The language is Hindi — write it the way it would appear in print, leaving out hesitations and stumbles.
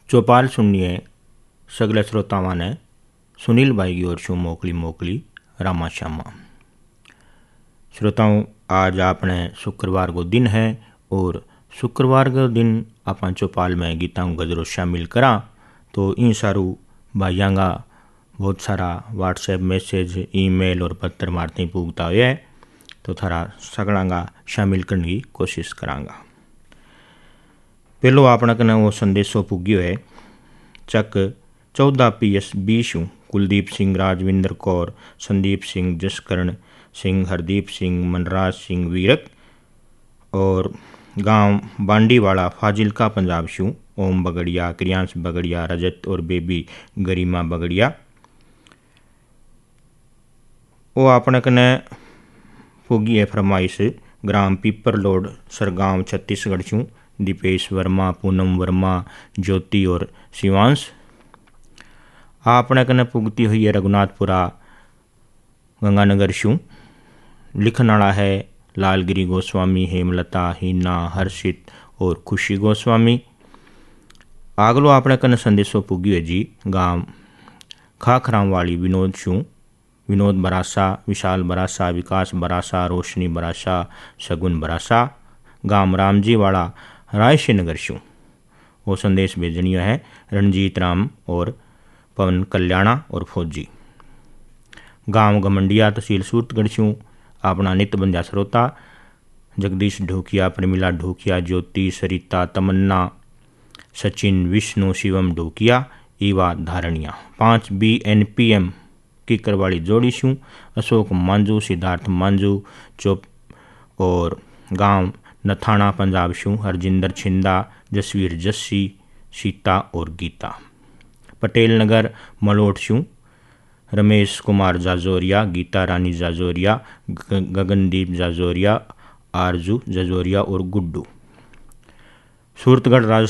चौपाल सुनिए सगले श्रोतावां ने सुनील भाई की ओर शू मोकली रामा श्यामा। श्रोताओं, आज आपने शुक्रवार को दिन है और शुक्रवार को दिन आप चौपाल में गीता गजरो शामिल करा तो इन सारू भाइयों का बहुत सारा व्हाट्सएप मैसेज ईमेल और पत्र मारते पूगता है तो थारा सगड़ा शामिल करने की कोशिश करांगा। पहलो आपने कने वो संदेशो पुग्यो है चक 14 PS 20 कुलदीप सिंह, राजविंदर कौर, संदीप सिंह, जसकरण सिंह, हरदीप सिंह, मनराज सिंह वीरक और गांव बांडीवाला फाजिलका पंजाब शू ओम बगड़िया, क्रियांश बगड़िया, रजत और बेबी गरिमा बगड़िया। वो आपने कने पुगी है फरमाइश ग्राम पीपर लोड सरगांव छत्तीसगढ़ शू दीपेश वर्मा, पूनम वर्मा, ज्योति और शिवांश। आपने कने पुगती हुई है रघुनाथपुरा गंगानगर शू। लिखन वाला है लालगिरी गोस्वामी, हेमलता, हीना, हर्षित और खुशी गोस्वामी। आगलो आपने कने संदेशो पुग्यो है जी गांव खाखराम वाली विनोद शू। विनोद बरासा, विशाल बरासा, विकास बरासा, रोशनी बरासा, शगुन बरासा। गांव रामजी वाला रायशी नगर शू। वो संदेश भेजनियो है रणजीत राम और पवन कल्याणा और फौजी। गांव गमंडिया तहसील सूरतगढ़ शू अपना नित बंध्या श्रोता जगदीश ढोकिया, प्रमिला ढोकिया, ज्योति, सरिता, तमन्ना, सचिन, विष्णु, शिवम ढोकिया, ईवा धारणिया। 5 BNPM किकर वाली जोड़ी शू अशोक मांजू, सिद्धार्थ मांजू चौप और गांव नथाना पंजाब शू हरजिंदर छिंदा, जसवीर जस्सी, सीता और गीता। पटेल नगर मलोट शू रमेश कुमार जाजोरिया, गीता रानी जाजोरिया, गगनदीप जाजोरिया, आरजू जाजोरिया और गुड्डू। सूरतगढ़ राजस्थान